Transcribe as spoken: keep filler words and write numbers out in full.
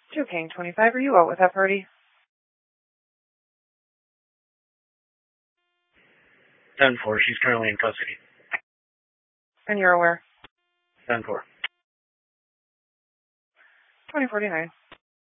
Joe King, twenty-five. Are you out with that party? ten four. She's currently in custody. And you're aware? ten four. twenty forty-nine.